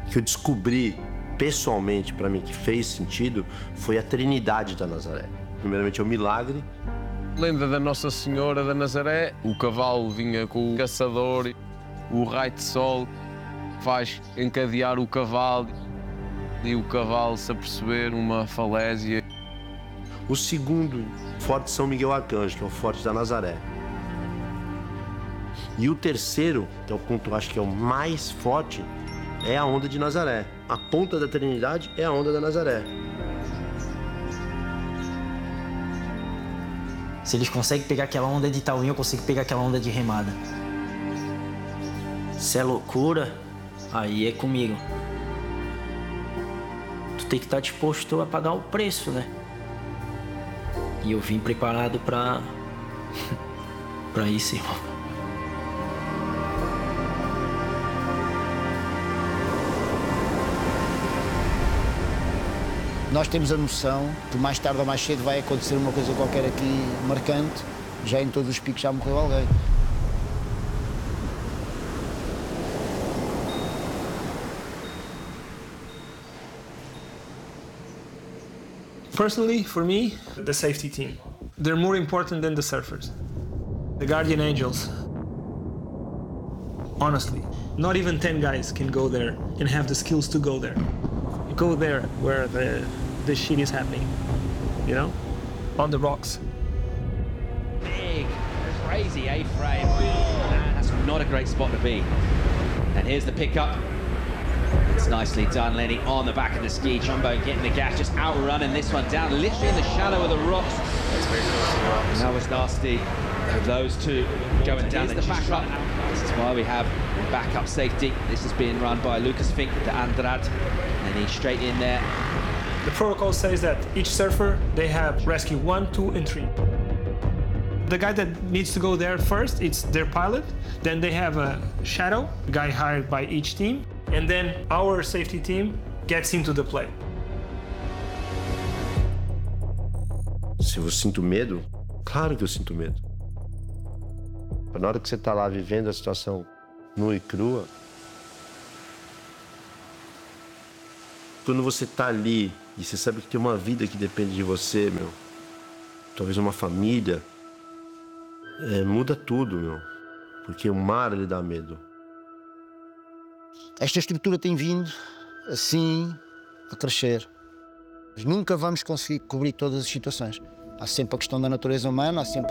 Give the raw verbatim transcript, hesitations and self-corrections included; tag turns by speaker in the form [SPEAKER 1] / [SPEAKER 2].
[SPEAKER 1] que eu descobri pessoalmente para mim que fez sentido foi a Trindade da Nazaré. Primeiramente é o milagre.
[SPEAKER 2] Lenda da Nossa Senhora da Nazaré, o cavalo vinha com o caçador, o raio de sol faz encadear o cavalo e o cavalo se aperceber uma falésia.
[SPEAKER 1] O segundo, Forte São Miguel Arcanjo, que é o Forte da Nazaré. E o terceiro, que é o ponto, acho que é o mais forte, é a Onda de Nazaré. A ponta da Trindade é a Onda da Nazaré.
[SPEAKER 3] Se eles conseguem pegar aquela onda de taoinho, eu consigo pegar aquela onda de remada. Se é loucura, aí é comigo. Tu tem que estar disposto a pagar o preço, né? E eu vim preparado pra... pra isso, irmão.
[SPEAKER 4] Nós temos a noção que mais tarde ou mais cedo vai acontecer uma coisa qualquer aqui marcante. Já em todos os picos já morreu alguém.
[SPEAKER 5] Personally, for me, the safety team. They're more important than the surfers. The guardian angels. Honestly, not even ten guys can go there and have the skills to go there. You go there where the, the shit is happening, you know? On the rocks.
[SPEAKER 6] Big, crazy A-frame. Man, that's not a great spot to be. And here's the pickup. It's nicely done, Lenny on the back of the ski. Jumbo getting the gas, just outrunning this one down, literally in the shadow of the rocks.
[SPEAKER 7] That's very close to the rocks.
[SPEAKER 6] That was nasty. With those two going down the backup. This is why we have backup safety. This is being run by Lucas Fink to Andrade. And he's straight in there.
[SPEAKER 5] The protocol says that each surfer, they have rescue one, two, and three. The guy that needs to go there first, it's their pilot. Then they have a shadow, a guy hired by each team. And then our safety team gets into the play.
[SPEAKER 1] Se eu sinto medo, claro que eu sinto medo. Na hora que você está lá vivendo a situação nua e crua, quando você está ali e você sabe que tem uma vida que depende de você, meu, talvez uma família, é, muda tudo, meu, porque o mar ele dá medo.
[SPEAKER 4] Esta estrutura tem vindo, assim, a crescer. Mas nunca vamos conseguir cobrir todas as situações. Há sempre a questão da natureza humana, há sempre